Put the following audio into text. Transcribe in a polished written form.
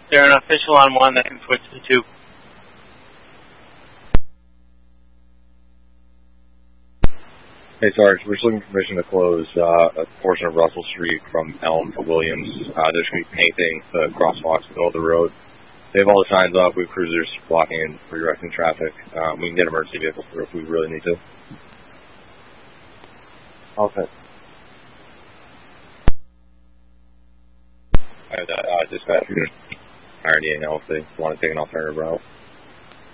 Is there an official on 1 that can switch to 2? Hey, Sarge, we're just looking for permission to close a portion of Russell Street from Elm to Williams. There's going to be painting the crosswalks in the middle of the road. They have all the signs up. We have cruisers blocking and redirecting traffic. We can get emergency vehicles through if we really need to. Okay. I have that dispatch unit. I already know if they want to take an alternative route.